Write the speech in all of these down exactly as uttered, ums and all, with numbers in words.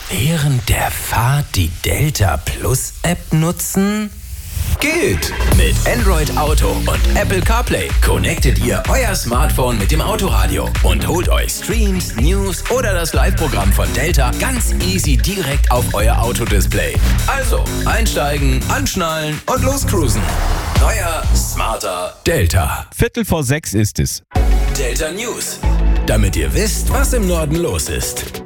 Während der Fahrt die Delta Plus App nutzen? Geht! Mit Android Auto und Apple CarPlay connectet ihr euer Smartphone mit dem Autoradio und holt euch Streams, News oder das Live-Programm von Delta ganz easy direkt auf euer Autodisplay. Also, einsteigen, anschnallen und loscruisen. Neuer, smarter Delta. Viertel vor sechs ist es. Delta News. Damit ihr wisst, was im Norden los ist.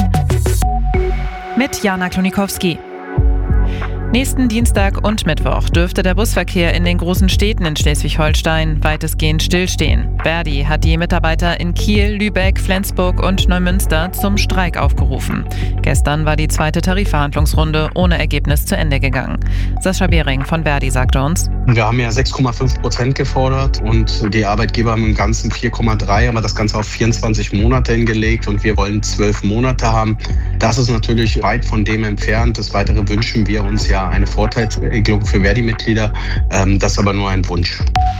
Mit Jana Klonikowski. Nächsten Dienstag und Mittwoch dürfte der Busverkehr in den großen Städten in Schleswig-Holstein weitestgehend stillstehen. Verdi hat die Mitarbeiter in Kiel, Lübeck, Flensburg und Neumünster zum Streik aufgerufen. Gestern war die zweite Tarifverhandlungsrunde ohne Ergebnis zu Ende gegangen. Sascha Behring von Verdi sagte uns: Wir haben ja sechs Komma fünf Prozent gefordert und die Arbeitgeber haben im Ganzen vier Komma drei, aber das Ganze auf vierundzwanzig Monate hingelegt und wir wollen zwölf Monate haben. Das ist natürlich weit von dem entfernt. Das Weitere wünschen wir uns ja eine Vorteilsregelung für Verdi-Mitglieder. Das ist aber nur ein Wunsch.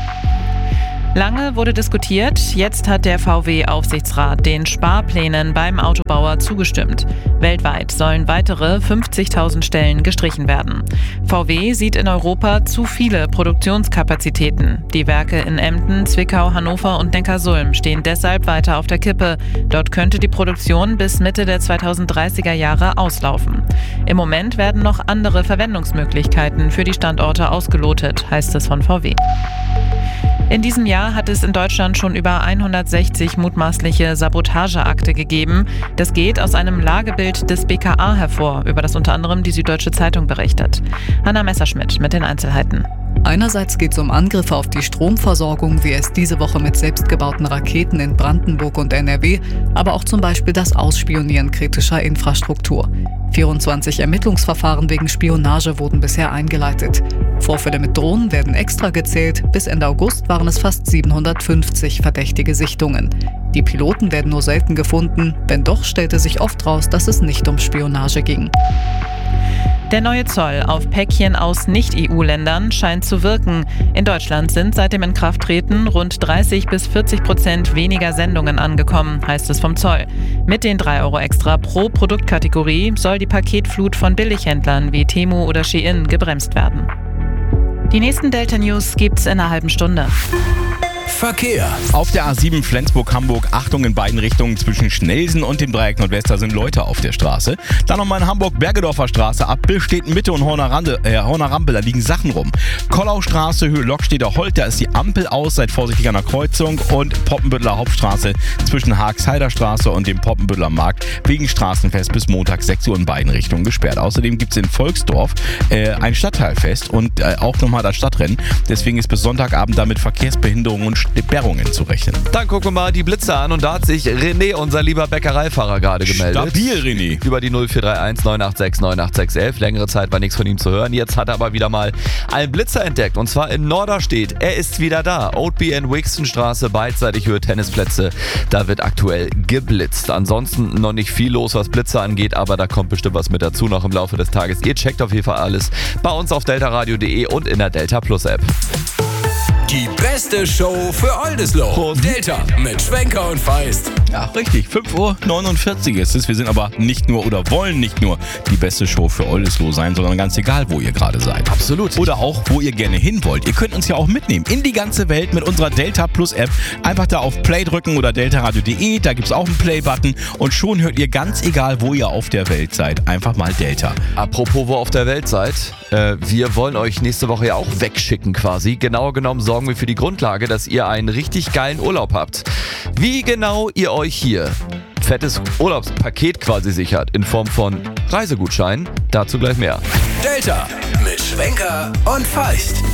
Lange wurde diskutiert, jetzt hat der V W-Aufsichtsrat den Sparplänen beim Autobauer zugestimmt. Weltweit sollen weitere fünfzigtausend Stellen gestrichen werden. V W sieht in Europa zu viele Produktionskapazitäten. Die Werke in Emden, Zwickau, Hannover und Neckarsulm stehen deshalb weiter auf der Kippe. Dort könnte die Produktion bis Mitte der zweitausenddreißiger Jahre auslaufen. Im Moment werden noch andere Verwendungsmöglichkeiten für die Standorte ausgelotet, heißt es von V W. In diesem Jahr hat es in Deutschland schon über hundertsechzig mutmaßliche Sabotageakte gegeben. Das geht aus einem Lagebild des B K A hervor, über das unter anderem die Süddeutsche Zeitung berichtet. Hanna Messerschmidt mit den Einzelheiten. Einerseits geht es um Angriffe auf die Stromversorgung, wie es diese Woche mit selbstgebauten Raketen in Brandenburg und N R W, aber auch zum Beispiel das Ausspionieren kritischer Infrastruktur. vierundzwanzig Ermittlungsverfahren wegen Spionage wurden bisher eingeleitet. Vorfälle mit Drohnen werden extra gezählt. Bis Ende August waren es fast siebenhundertfünfzig verdächtige Sichtungen. Die Piloten werden nur selten gefunden. Wenn doch, stellte sich oft raus, dass es nicht um Spionage ging. Der neue Zoll auf Päckchen aus Nicht-E U-Ländern scheint zu wirken. In Deutschland sind seit dem Inkrafttreten rund dreißig bis vierzig Prozent weniger Sendungen angekommen, heißt es vom Zoll. Mit den drei Euro extra pro Produktkategorie soll die Paketflut von Billighändlern wie Temu oder Shein gebremst werden. Die nächsten Delta News gibt's in einer halben Stunde. Verkehr. Auf der A sieben Flensburg-Hamburg, Achtung in beiden Richtungen, zwischen Schnelsen und dem Dreieck Nordwester sind Leute auf der Straße. Dann nochmal in Hamburg-Bergedorfer Straße, ab Billstedt-Mitte und Horner-Rande, äh, Horner-Rampe, da liegen Sachen rum. Kollau-Straße, Höhe Lockstedter Holt, da ist die Ampel aus, seid vorsichtig an der Kreuzung. Und Poppenbütteler Hauptstraße zwischen Haags-Heider Straße und dem Poppenbütteler Markt wegen Straßenfest bis Montag sechs Uhr in beiden Richtungen gesperrt. Außerdem gibt es in Volksdorf äh, ein Stadtteilfest und äh, auch nochmal das Stadtrennen. Deswegen ist bis Sonntagabend damit Verkehrsbehinderungen und Sperrungen zu rechnen. Dann gucken wir mal die Blitze an und da hat sich René, unser lieber Bäckereifahrer, gerade gemeldet. Stabil, René. Über die null vier drei eins neun acht sechs neun acht sechs elf. Längere Zeit war nichts von ihm zu hören. Jetzt hat er aber wieder mal einen Blitzer entdeckt und zwar in Norderstedt. Er ist wieder da. Oatby and Wixenstraße, beidseitig Höhe Tennisplätze. Da wird aktuell geblitzt. Ansonsten noch nicht viel los, was Blitze angeht, aber da kommt bestimmt was mit dazu noch im Laufe des Tages. Ihr checkt auf jeden Fall alles bei uns auf deltaradio punkt de und in der Delta Plus App. Die beste Show für Oldesloe. Prost. Delta mit Schwenker und Feist. Ja, richtig. fünf Uhr neunundvierzig ist es. Wir sind aber nicht nur oder wollen nicht nur die beste Show für Oldesloe sein, sondern ganz egal, wo ihr gerade seid. Absolut. Oder auch, wo ihr gerne hin wollt. Ihr könnt uns ja auch mitnehmen in die ganze Welt mit unserer Delta Plus App. Einfach da auf Play drücken oder deltaradio punkt de. Da gibt es auch einen Play-Button und schon hört ihr ganz egal, wo ihr auf der Welt seid. Einfach mal Delta. Apropos, wo auf der Welt seid. Äh, wir wollen euch nächste Woche ja auch wegschicken quasi. Genauer genommen sorgen wir für die Grundlage, dass ihr einen richtig geilen Urlaub habt. Wie genau ihr euch hier fettes Urlaubspaket quasi sichert in Form von Reisegutscheinen, dazu gleich mehr. Delta mit Schwenker und Feist.